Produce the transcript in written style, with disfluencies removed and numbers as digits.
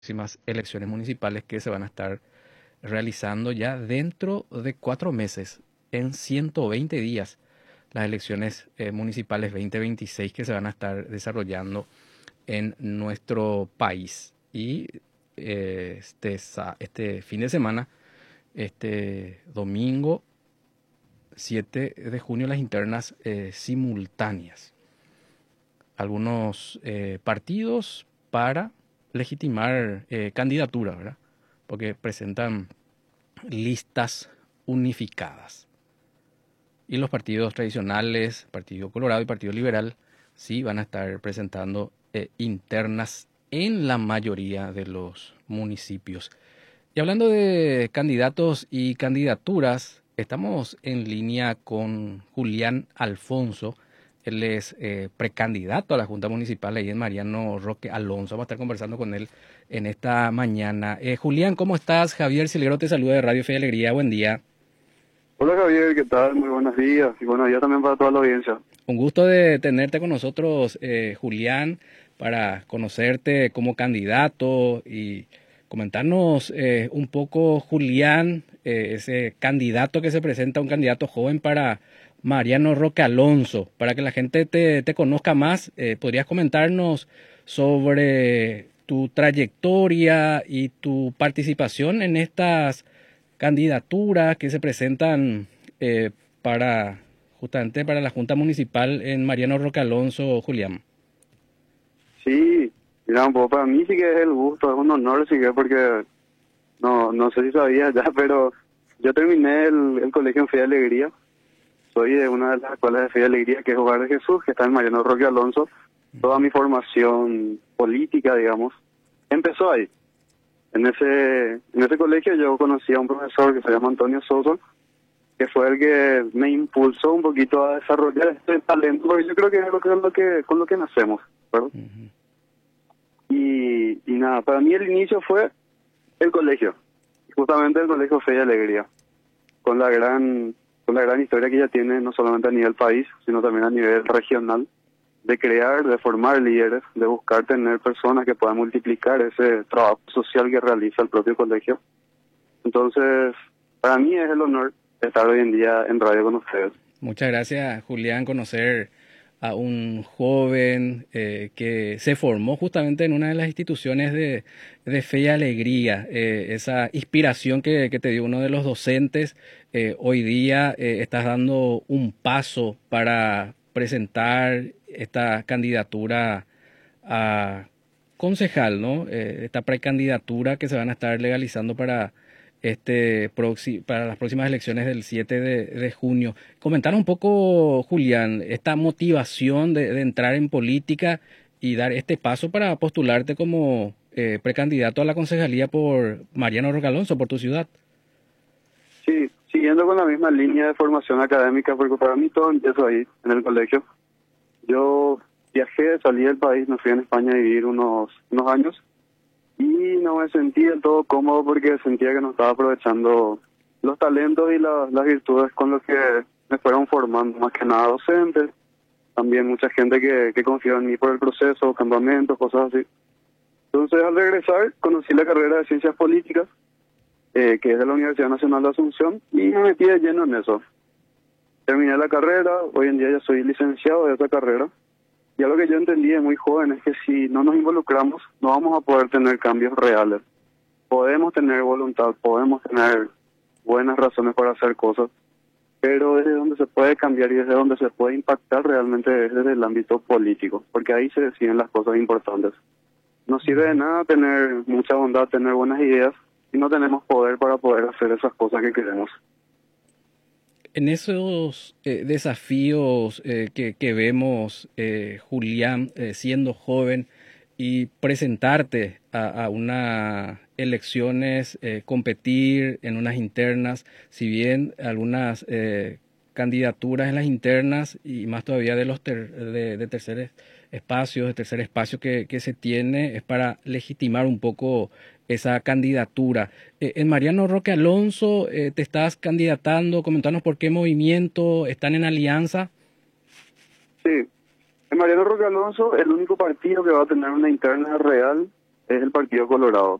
próximas elecciones municipales que se van a estar realizando ya dentro de 4 meses, en 120 días, las elecciones municipales 2026 que se van a estar desarrollando en nuestro país. Y este fin de semana, este domingo 7 de junio, las internas simultáneas. Algunos partidos para legitimar candidaturas, ¿verdad? Porque presentan listas unificadas. Y los partidos tradicionales, Partido Colorado y Partido Liberal, sí van a estar presentando internas en la mayoría de los municipios. Y hablando de candidatos y candidaturas, estamos en línea con Julián Alfonso. Él es precandidato a la Junta Municipal ahí en Mariano Roque Alonso. Vamos a estar conversando con él en esta mañana. Julián, ¿cómo estás? Javier Silguero te saluda de Radio Fe y Alegría. Buen día. Hola Javier, ¿qué tal? Muy buenos días y buenos días también para toda la audiencia. Un gusto de tenerte con nosotros, Julián, para conocerte como candidato y comentarnos un poco, Julián, ese candidato que se presenta, un candidato joven para Mariano Roque Alonso. Para que la gente te conozca más, ¿podrías comentarnos sobre tu trayectoria y tu participación en estas candidaturas que se presentan para justamente para la Junta Municipal en Mariano Roque Alonso, Julián? Sí, mira, un poco para mí sí que es el gusto, es un honor, sí que porque no sé si sabías ya, pero yo terminé el colegio en Fe y Alegría. Soy de una de las escuelas de Fe y Alegría, que es Hogar de Jesús, que está en Mariano Roque Alonso. Toda mi formación política, digamos, empezó ahí. En ese colegio yo conocí a un profesor que se llama Antonio Soso, que fue el que me impulsó un poquito a desarrollar este talento, porque yo creo que es con lo que nacemos, ¿verdad? Ujú. Y nada, para mí el inicio fue el colegio, justamente el colegio Fe y Alegría, con la gran historia que ya tiene, no solamente a nivel país, sino también a nivel regional, de crear, de formar líderes, de buscar tener personas que puedan multiplicar ese trabajo social que realiza el propio colegio. Entonces, para mí es el honor estar hoy en día en radio con ustedes. Muchas gracias, Julián, conocer a un joven que se formó justamente en una de las instituciones de Fe y Alegría. Esa inspiración que te dio uno de los docentes, hoy día estás dando un paso para presentar esta candidatura a concejal, ¿no? Esta precandidatura que se van a estar legalizando para para las próximas elecciones del 7 de junio. Comentar un poco, Julián, esta motivación de entrar en política y dar este paso para postularte como precandidato a la concejalía por Mariano Roque Alonso, por tu ciudad. Sí, siguiendo con la misma línea de formación académica, porque para mí todo empezó ahí, en el colegio. Yo viajé, salí del país, me fui a España a vivir unos años y no me sentí del todo cómodo porque sentía que no estaba aprovechando los talentos y las virtudes con los que me fueron formando, más que nada docentes, también mucha gente que confió en mí por el proceso, campamentos, cosas así. Entonces al regresar conocí la carrera de Ciencias Políticas, que es de la Universidad Nacional de Asunción, y me metí de lleno en eso. Terminé la carrera, hoy en día ya soy licenciado de esa carrera. Y algo que yo entendí de muy joven es que si no nos involucramos, no vamos a poder tener cambios reales. Podemos tener voluntad, podemos tener buenas razones para hacer cosas, pero desde donde se puede cambiar y desde donde se puede impactar realmente es desde el ámbito político, porque ahí se deciden las cosas importantes. No sirve de nada tener mucha bondad, tener buenas ideas, si no tenemos poder para poder hacer esas cosas que queremos. En esos desafíos que vemos, Julián, siendo joven y presentarte a unas elecciones, competir en unas internas, si bien algunas candidaturas en las internas y más todavía de los de terceros espacios, de tercer espacio que se tiene es para legitimar un poco esa candidatura. En Mariano Roque Alonso te estás candidatando, comentanos por qué movimiento están en alianza. Sí, en Mariano Roque Alonso, el único partido que va a tener una interna real es el Partido Colorado.